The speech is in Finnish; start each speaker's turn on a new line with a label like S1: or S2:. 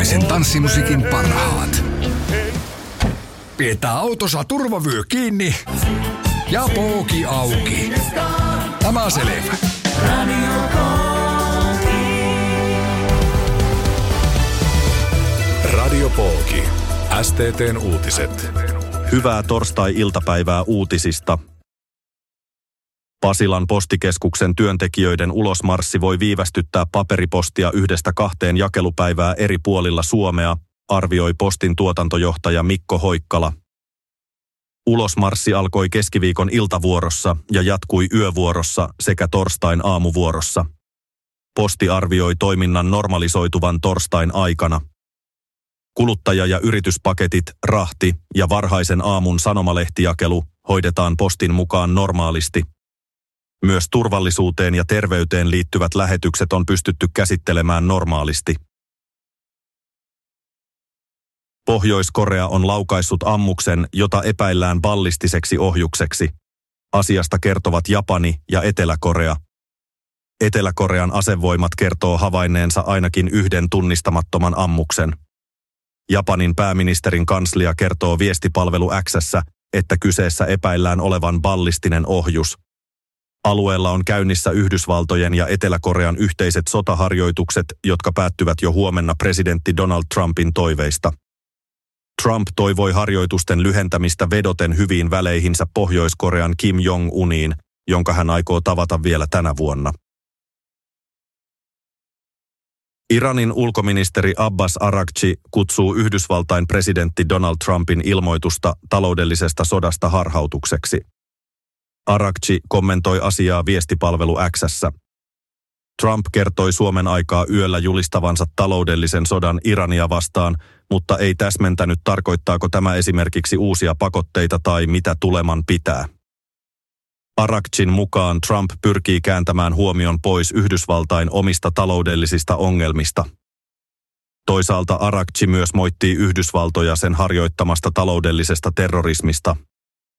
S1: Suomalaisen tanssimusiikin parhaat. Pidetään autossa turvavyö kiinni ja pooki auki. Tämä selvä.
S2: Radio Pooki. STT:n uutiset.
S3: Hyvää torstai-iltapäivää uutisista. Pasilan postikeskuksen työntekijöiden ulosmarssi voi viivästyttää paperipostia 1-2 jakelupäivää eri puolilla Suomea, arvioi Postin tuotantojohtaja Mikko Hoikkala. Ulosmarssi alkoi keskiviikon iltavuorossa ja jatkui yövuorossa sekä torstain aamuvuorossa. Posti arvioi toiminnan normalisoituvan torstain aikana. Kuluttaja- ja yrityspaketit, rahti ja varhaisen aamun sanomalehtijakelu hoidetaan Postin mukaan normaalisti. Myös turvallisuuteen ja terveyteen liittyvät lähetykset on pystytty käsittelemään normaalisti. Pohjois-Korea on laukaissut ammuksen, jota epäillään ballistiseksi ohjukseksi. Asiasta kertovat Japani ja Etelä-Korea. Etelä-Korean asevoimat kertoo havainneensa ainakin yhden tunnistamattoman ammuksen. Japanin pääministerin kanslia kertoo viestipalvelu X:ssä, että kyseessä epäillään olevan ballistinen ohjus. Alueella on käynnissä Yhdysvaltojen ja Etelä-Korean yhteiset sotaharjoitukset, jotka päättyvät jo huomenna presidentti Donald Trumpin toiveista. Trump toivoi harjoitusten lyhentämistä vedoten hyviin väleihinsä Pohjois-Korean Kim Jong-uniin, jonka hän aikoo tavata vielä tänä vuonna. Iranin ulkoministeri Abbas Araghchi kutsuu Yhdysvaltain presidentti Donald Trumpin ilmoitusta taloudellisesta sodasta harhautukseksi. Araghchi kommentoi asiaa viestipalvelu X:ssä. Trump kertoi Suomen aikaa yöllä julistavansa taloudellisen sodan Irania vastaan, mutta ei täsmentänyt tarkoittaako tämä esimerkiksi uusia pakotteita tai mitä tuleman pitää. Araghchin mukaan Trump pyrkii kääntämään huomion pois Yhdysvaltain omista taloudellisista ongelmista. Toisaalta Araghchi myös moittii Yhdysvaltoja sen harjoittamasta taloudellisesta terrorismista,